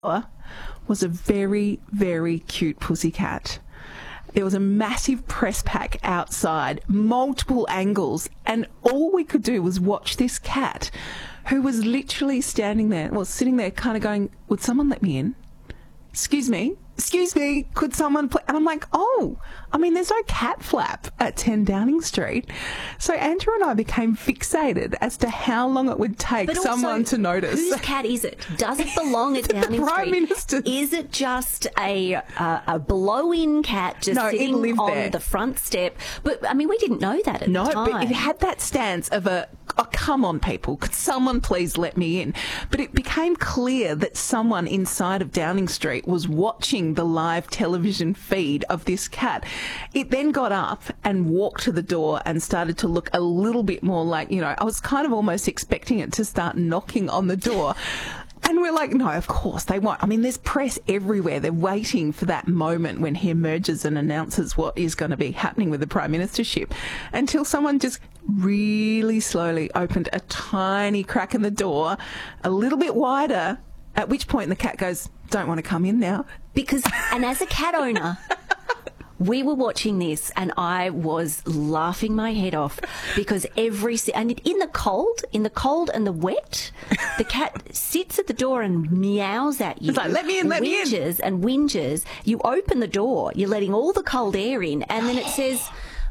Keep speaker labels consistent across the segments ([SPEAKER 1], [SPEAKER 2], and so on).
[SPEAKER 1] was a very, very cute pussycat. There was a massive press pack outside, multiple angles, and all we could do was watch this cat who was literally sitting there kind of going, would someone let me in? Excuse me, could someone play? And I'm like, there's no cat flap at 10 Downing Street. So Andrew and I became fixated as to how long it would take someone to notice.
[SPEAKER 2] Whose cat is it? Does it belong at Downing
[SPEAKER 1] the Prime
[SPEAKER 2] Street?
[SPEAKER 1] Minister.
[SPEAKER 2] Is it just a blow-in cat just sitting on
[SPEAKER 1] there.
[SPEAKER 2] the front step? But, we didn't know that at the time.
[SPEAKER 1] No, but it had that stance of come on, people, could someone please let me in? But it became clear that someone inside of Downing Street was watching the live television feed of this cat. It then got up and walked to the door and started to look a little bit more like, I was kind of almost expecting it to start knocking on the door. And we're like, no, of course they won't. There's press everywhere. They're waiting for that moment when he emerges and announces what is going to be happening with the Prime Ministership, until someone just really slowly opened a tiny crack in the door, a little bit wider, at which point the cat goes, don't want to come in now.
[SPEAKER 2] And as a cat owner... We were watching this and I was laughing my head off because and in the cold and the wet, the cat sits at the door and meows at you.
[SPEAKER 1] It's like, let me in, let me in.
[SPEAKER 2] Whinges and whinges. You open the door, you're letting all the cold air in, and then it says,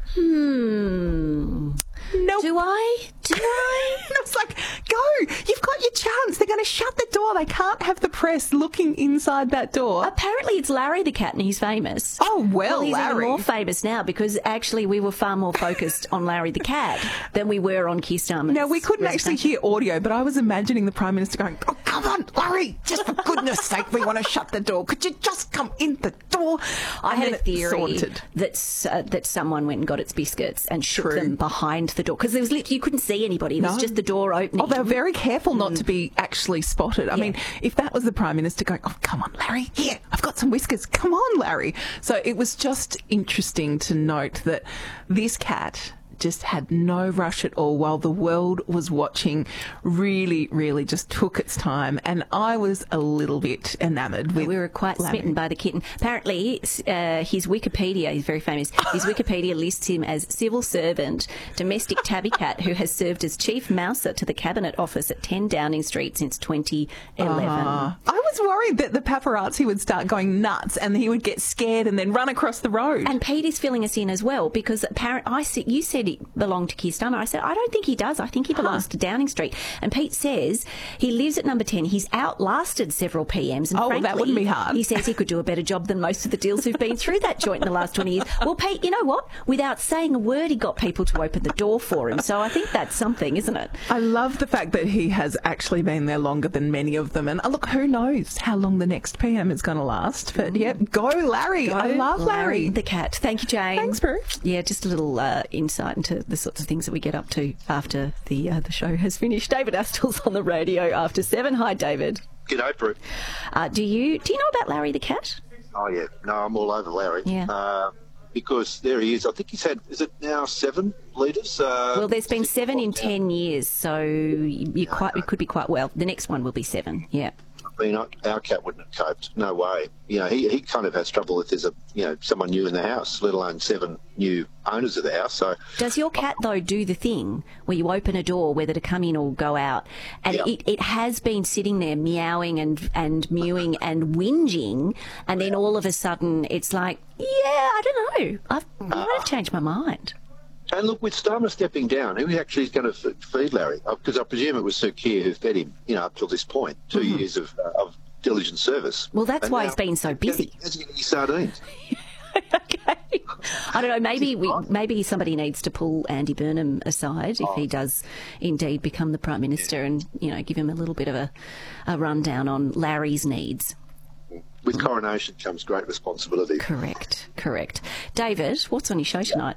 [SPEAKER 1] Nope.
[SPEAKER 2] Do I?
[SPEAKER 1] And I was like, go, you've got your chance. They're going to shut the door. They can't have the press looking inside that door.
[SPEAKER 2] Apparently it's Larry the cat and he's famous.
[SPEAKER 1] Oh, well,
[SPEAKER 2] he's
[SPEAKER 1] Larry.
[SPEAKER 2] even more famous now because actually we were far more focused on Larry the cat than we were on Keir Starmer's.
[SPEAKER 1] Now, we couldn't actually hear audio, but I was imagining the Prime Minister going, oh, come on, Larry, just for goodness sake, we want to shut the door. Could you just come in the door?
[SPEAKER 2] I had a theory that someone went and got its biscuits and shook them behind the door because there was you couldn't see anybody. It was just the door opening.
[SPEAKER 1] Oh, they were very careful not to be actually spotted. I mean, if that was the Prime Minister going, oh, come on, Larry, here, I've got some whiskers. Come on, Larry. So it was just interesting to note that this cat just had no rush at all while the world was watching, really, really just took its time. And I was a little bit enamoured with
[SPEAKER 2] We were quite
[SPEAKER 1] Larry.
[SPEAKER 2] smitten by the kitten. Apparently, his Wikipedia, he's very famous, his Wikipedia lists him as civil servant, domestic tabby cat who has served as chief mouser to the Cabinet Office at 10 Downing Street since 2011.
[SPEAKER 1] I was worried that the paparazzi would start going nuts and he would get scared and then run across the road.
[SPEAKER 2] And Pete is filling us in as well because you said he belonged to Keir Starmer. I said, I don't think he does. I think he belongs to Downing Street. And Pete says he lives at number 10. He's outlasted several PMs. And frankly,
[SPEAKER 1] that wouldn't be hard.
[SPEAKER 2] He says he could do a better job than most of the deals who've been through that joint in the last 20 years. Well, Pete, you know what? Without saying a word, he got people to open the door for him. So I think that's something, isn't it?
[SPEAKER 1] I love the fact that he has actually been there longer than many of them. And look, who knows how long the next PM is going to last. But, go Larry. I love Larry.
[SPEAKER 2] The cat. Thank you, Jane.
[SPEAKER 1] Thanks, Bruce.
[SPEAKER 2] Yeah, just a little insight into the sorts of things that we get up to after the show has finished. David Astl's on the radio after 7. Hi, David.
[SPEAKER 3] G'day, Brooke.
[SPEAKER 2] Do you know about Larry the cat?
[SPEAKER 3] Oh, yeah. No, I'm all over Larry.
[SPEAKER 2] Yeah.
[SPEAKER 3] Because there he is. I think he's had, is it now 7 leaders?
[SPEAKER 2] Well, there's been 7 in 10 years, so it could be quite well. The next one will be 7, yeah.
[SPEAKER 3] I mean, our cat wouldn't have coped. No way. He kind of has trouble if there's someone new in the house, let alone 7 new owners of the house. So,
[SPEAKER 2] does your cat though do the thing where you open a door, whether to come in or go out, and it has been sitting there meowing and mewing and whinging, and then all of a sudden it's like, I don't know, I might have changed my mind.
[SPEAKER 3] And look, with Starmer stepping down, who actually is going to feed Larry? Because I presume it was Sir Keir who fed him, up till this point, 2 years of diligent service.
[SPEAKER 2] Well, that's why he's been so busy.
[SPEAKER 3] Has he got any sardines?
[SPEAKER 2] Okay. I don't know, maybe somebody needs to pull Andy Burnham aside if he does indeed become the Prime Minister and, give him a little bit of a rundown on Larry's needs.
[SPEAKER 3] With coronation comes great responsibility.
[SPEAKER 2] Correct. David, what's on your show tonight?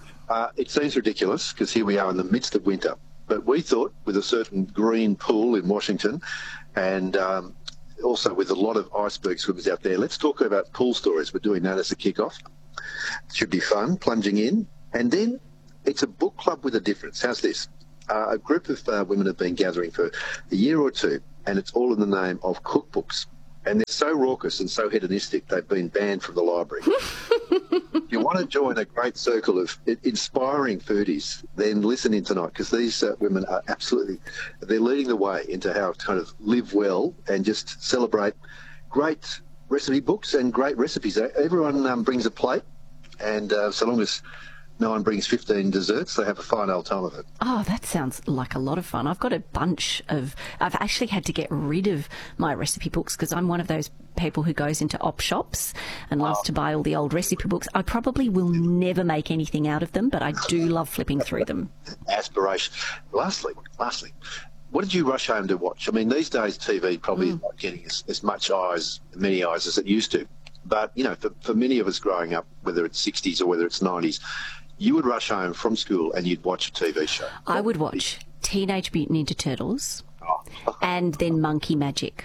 [SPEAKER 3] It seems ridiculous because here we are in the midst of winter. But we thought with a certain green pool in Washington and also with a lot of iceberg swimmers out there, let's talk about pool stories. We're doing that as a kick-off. It should be fun, plunging in. And then it's a book club with a difference. How's this? A group of women have been gathering for a year or two, and it's all in the name of cookbooks. And they're so raucous and so hedonistic, they've been banned from the library. If you want to join a great circle of inspiring foodies, then listen in tonight, because these women are they're leading the way into how to kind of live well and just celebrate great recipe books and great recipes. Everyone brings a plate, and so long as no one brings 15 desserts, they have a fine old time of it.
[SPEAKER 2] Oh, that sounds like a lot of fun. I've got a bunch of... I've actually had to get rid of my recipe books because I'm one of those people who goes into op shops and loves to buy all the old recipe books. I probably will never make anything out of them, but I do love flipping through them.
[SPEAKER 3] Aspiration. Lastly, what did you rush home to watch? I mean, these days TV probably is not getting as many eyes as it used to. But, you know, for many of us growing up, whether it's 60s or whether it's 90s, you would rush home from school and you'd watch a TV show.
[SPEAKER 2] I would watch Teenage Mutant Ninja Turtles and then Monkey Magic.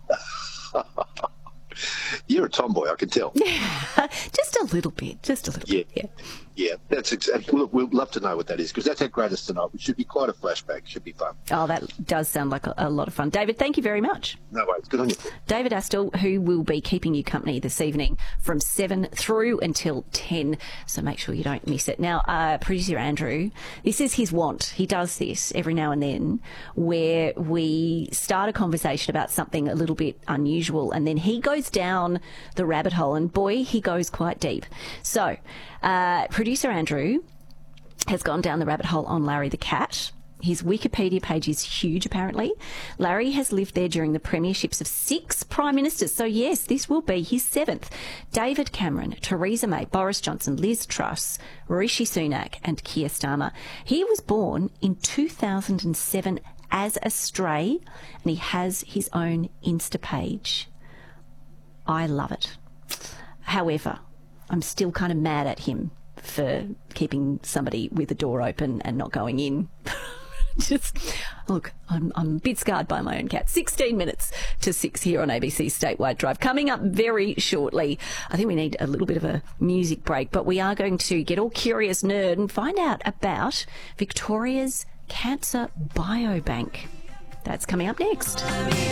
[SPEAKER 3] You're a tomboy, I can tell.
[SPEAKER 2] Just a little bit.
[SPEAKER 3] Yeah, that's exactly. Look, we'd love to know what that is, because that's our greatest tonight, which should be quite a flashback. Should be fun.
[SPEAKER 2] Oh, that does sound like a lot of fun. David, thank you very much.
[SPEAKER 3] No worries. Good on you.
[SPEAKER 2] David Astle, who will be keeping you company this evening from 7 through until 10, so make sure you don't miss it. Now, producer Andrew, this is his want. He does this every now and then, where we start a conversation about something a little bit unusual, and then he goes down the rabbit hole, and boy, he goes quite deep. So, producer Andrew has gone down the rabbit hole on Larry the Cat. His Wikipedia page is huge, apparently. Larry has lived there during the premierships of 6 prime ministers. So, yes, this will be his 7th. David Cameron, Theresa May, Boris Johnson, Liz Truss, Rishi Sunak and Keir Starmer. He was born in 2007 as a stray, and he has his own Insta page. I love it. However, I'm still kind of mad at him for keeping somebody with the door open and not going in. Look, I'm a bit scarred by my own cat. 16 minutes to 6 here on ABC Statewide Drive. Coming up very shortly, I think we need a little bit of a music break, but we are going to get all curious nerd and find out about Victoria's Cancer Biobank. That's coming up next.